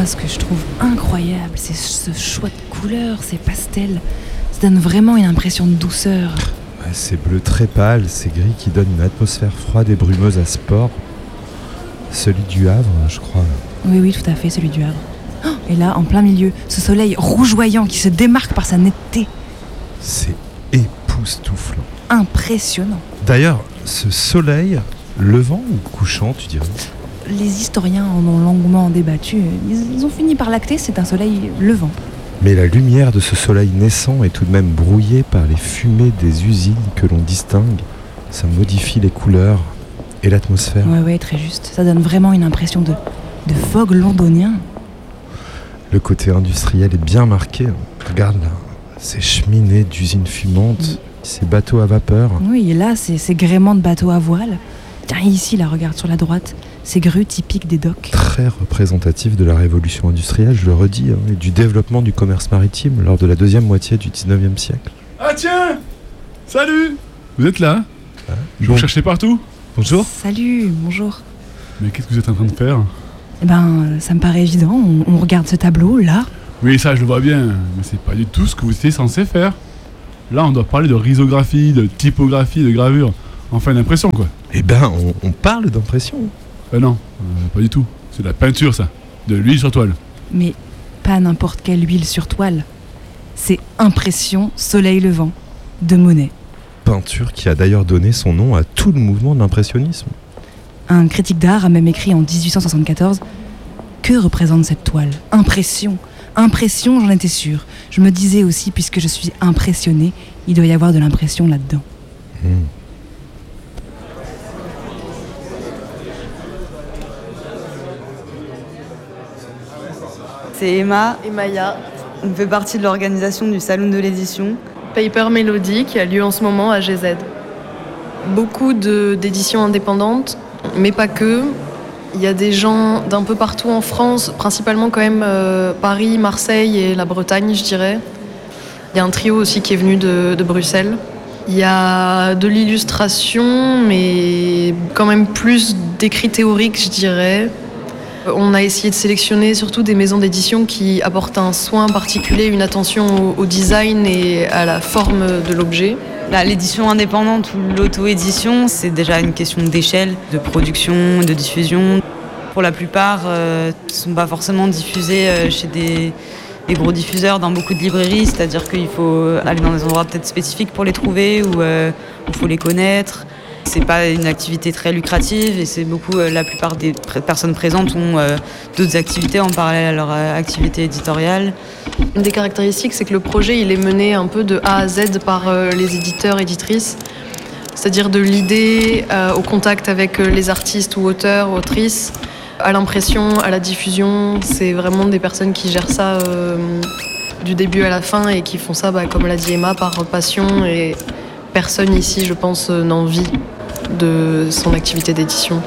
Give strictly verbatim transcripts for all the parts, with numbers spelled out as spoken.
moi, ce que je trouve incroyable, c'est ce choix de couleurs, ces pastels. Ça donne vraiment une impression de douceur. Ouais, c'est bleu très pâle, c'est gris qui donne une atmosphère froide et brumeuse à ce port. Celui du Havre, je crois. Oui, oui, tout à fait, celui du Havre. Oh, et là, en plein milieu, ce soleil rougeoyant qui se démarque par sa netteté. C'est époustouflant. Impressionnant. D'ailleurs, ce soleil, levant ou couchant, tu dirais ? Les historiens en ont longuement débattu. Ils, ils ont fini par l'acter, c'est un soleil levant. Mais la lumière de ce soleil naissant est tout de même brouillée par les fumées des usines que l'on distingue. Ça modifie les couleurs et l'atmosphère. Ouais, ouais, très juste. Ça donne vraiment une impression de, de fog londonien. Le côté industriel est bien marqué. Regarde là, ces cheminées d'usines fumantes, mmh. ces bateaux à vapeur. Oui, et là, c'est ces gréements de bateaux à voile. Tiens, ici, là, regarde sur la droite, ces grues typiques des docks. Très représentatif de la révolution industrielle, je le redis, hein, et du développement du commerce maritime lors de la deuxième moitié du dix-neuvième siècle. Ah tiens ! Salut ! Vous êtes là ? Ah, Je bon. vous cherchais partout. Bonjour. Salut, bonjour. Mais qu'est-ce que vous êtes en train de faire ? Eh ben, ça me paraît évident, on, on regarde ce tableau, là. Oui, ça je le vois bien, mais c'est pas du tout ce que vous étiez censé faire. Là, on doit parler de risographie, de typographie, de gravure. Enfin, d'impression, quoi. Eh ben, on, on parle d'impression. Euh, non, euh, pas du tout. C'est de la peinture, ça. De l'huile sur toile. Mais pas n'importe quelle huile sur toile. C'est Impression Soleil Levant, de Monet. Peinture qui a d'ailleurs donné son nom à tout le mouvement de l'impressionnisme. Un critique d'art a même écrit en dix-huit cent soixante-quatorze « Que représente cette toile ? Impression. Impression, j'en étais sûre. Je me disais aussi, puisque je suis impressionnée, il doit y avoir de l'impression là-dedans. Mmh. » C'est Emma. Et Maya. On fait partie de l'organisation du Salon de l'édition. Paper Melody qui a lieu en ce moment à G Z. Beaucoup de, d'éditions indépendantes, mais pas que. Il y a des gens d'un peu partout en France, principalement quand même euh, Paris, Marseille et la Bretagne, je dirais. Il y a un trio aussi qui est venu de, de Bruxelles. Il y a de l'illustration, mais quand même plus d'écrits théoriques, je dirais. On a essayé de sélectionner surtout des maisons d'édition qui apportent un soin particulier, une attention au, au design et à la forme de l'objet. Là, l'édition indépendante ou l'auto-édition, c'est déjà une question d'échelle, de production, de diffusion. Pour la plupart, euh, ne sont pas forcément diffusés euh, chez des, des gros diffuseurs dans beaucoup de librairies, c'est-à-dire qu'il faut aller dans des endroits peut-être spécifiques pour les trouver ou euh, il faut les connaître. C'est pas une activité très lucrative et c'est beaucoup, euh, la plupart des pr- personnes présentes ont euh, d'autres activités en parallèle à leur euh, activité éditoriale. Une des caractéristiques, c'est que le projet il est mené un peu de A à Z par euh, les éditeurs, éditrices. C'est-à-dire de l'idée euh, au contact avec euh, les artistes ou auteurs, autrices, à l'impression, à la diffusion. C'est vraiment des personnes qui gèrent ça euh, du début à la fin et qui font ça, bah, comme l'a dit Emma, par passion. Et personne ici, je pense, n'en vit de son activité d'édition.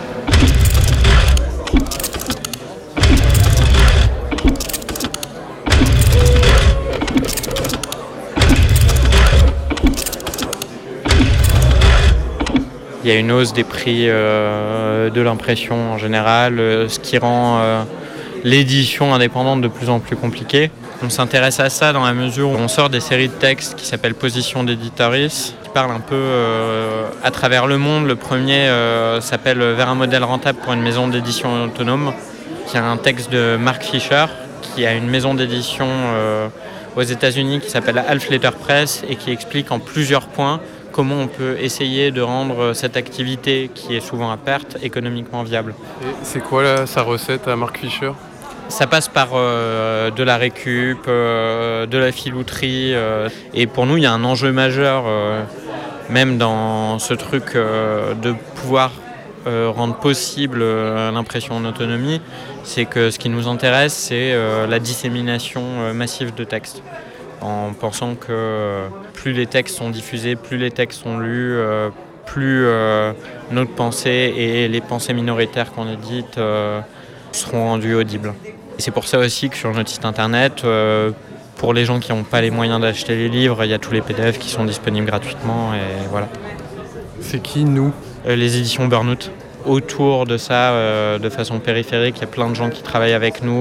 Il y a une hausse des prix euh, de l'impression en général, euh, ce qui rend euh, l'édition indépendante de plus en plus compliquée. On s'intéresse à ça dans la mesure où on sort des séries de textes qui s'appellent Position d'éditorice, qui parlent un peu euh, à travers le monde. Le premier euh, s'appelle Vers un modèle rentable pour une maison d'édition autonome, qui est un texte de Mark Fisher, qui a une maison d'édition euh, aux États-Unis qui s'appelle Half Letter Press et qui explique en plusieurs points comment on peut essayer de rendre cette activité, qui est souvent à perte, économiquement viable. Et c'est quoi là, sa recette à Mark Fisher ? Ça passe par euh, de la récup, euh, de la filouterie. Euh, et pour nous, il y a un enjeu majeur, euh, même dans ce truc euh, de pouvoir euh, rendre possible euh, l'impression en autonomie. C'est que ce qui nous intéresse, c'est euh, la dissémination euh, massive de textes. En pensant que euh, plus les textes sont diffusés, plus les textes sont lus, euh, plus euh, notre pensée et les pensées minoritaires qu'on édite euh, seront rendues audibles. Et c'est pour ça aussi que sur notre site internet, euh, pour les gens qui n'ont pas les moyens d'acheter les livres, il y a tous les P D F qui sont disponibles gratuitement et voilà. C'est qui, nous ? euh, Les éditions Burnout. Autour de ça, euh, de façon périphérique, il y a plein de gens qui travaillent avec nous,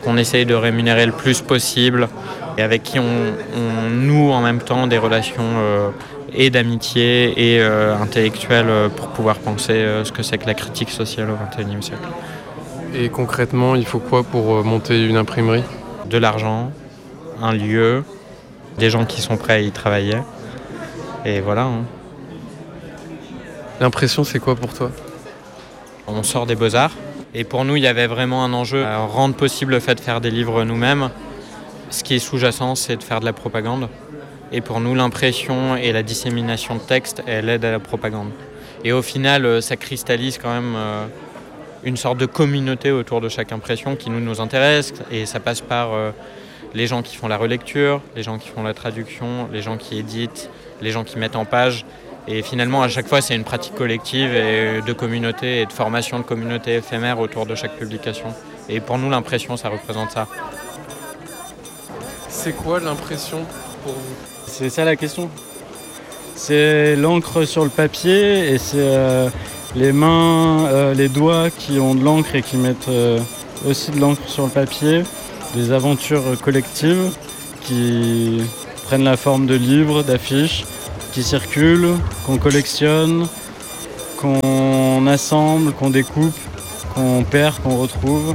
qu'on essaye de rémunérer le plus possible et avec qui on, on noue en même temps des relations euh, et d'amitié et euh, intellectuelles euh, pour pouvoir penser euh, ce que c'est que la critique sociale au vingt et unième siècle. Et concrètement, il faut quoi pour euh, monter une imprimerie ? De l'argent, un lieu, des gens qui sont prêts à y travailler. Et voilà. Hein. L'impression, c'est quoi pour toi ? On sort des beaux-arts. Et pour nous, il y avait vraiment un enjeu à rendre possible le fait de faire des livres nous-mêmes. Ce qui est sous-jacent, c'est de faire de la propagande. Et pour nous, l'impression et la dissémination de textes, elle aide à la propagande. Et au final, ça cristallise quand même une sorte de communauté autour de chaque impression qui nous, nous intéresse. Et ça passe par les gens qui font la relecture, les gens qui font la traduction, les gens qui éditent, les gens qui mettent en page. Et finalement, à chaque fois, c'est une pratique collective et de communauté et de formation de communauté éphémère autour de chaque publication. Et pour nous, l'impression, ça représente ça. C'est quoi l'impression pour vous ? C'est ça la question. C'est l'encre sur le papier et c'est euh, les mains, euh, les doigts qui ont de l'encre et qui mettent euh, aussi de l'encre sur le papier. Des aventures collectives qui prennent la forme de livres, d'affiches, qui circulent, qu'on collectionne, qu'on assemble, qu'on découpe, qu'on perd, qu'on retrouve.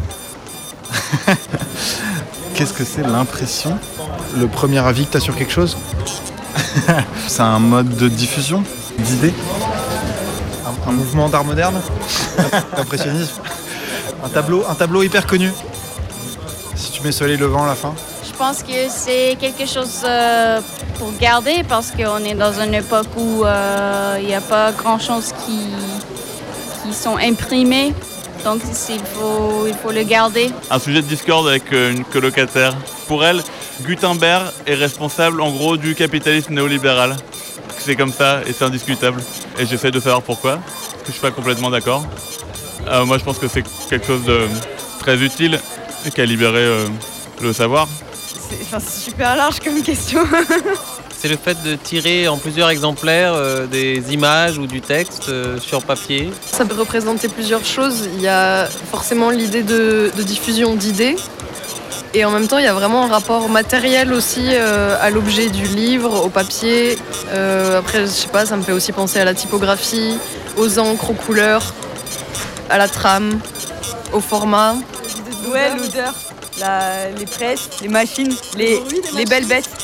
Qu'est-ce que c'est l'impression ? Le premier avis que tu as sur quelque chose ? C'est un mode de diffusion d'idées ? un, un mouvement d'art moderne ? L'impressionnisme ? un tableau, un tableau hyper connu ? Si tu mets Soleil levant à la fin ? Je pense que c'est quelque chose euh, pour garder parce qu'on est dans une époque où il euh, n'y a pas grand-chose qui, qui sont imprimés. Donc il faut, il faut le garder. Un sujet de discorde avec une colocataire. Pour elle, Gutenberg est responsable en gros du capitalisme néolibéral. C'est comme ça et c'est indiscutable. Et j'essaie de savoir pourquoi, parce que je suis pas complètement d'accord. Euh, moi je pense que c'est quelque chose de très utile et qui a libéré euh, le savoir. C'est, enfin, c'est super large comme question. C'est le fait de tirer en plusieurs exemplaires euh, des images ou du texte euh, sur papier. Ça peut représenter plusieurs choses. Il y a forcément l'idée de, de diffusion d'idées. Et en même temps, il y a vraiment un rapport matériel aussi euh, à l'objet du livre, au papier. Euh, après, je sais pas, ça me fait aussi penser à la typographie, aux encres, aux couleurs, à la trame, au format. Ouais, l'odeur, la, les presses, les machines, les, les belles bêtes.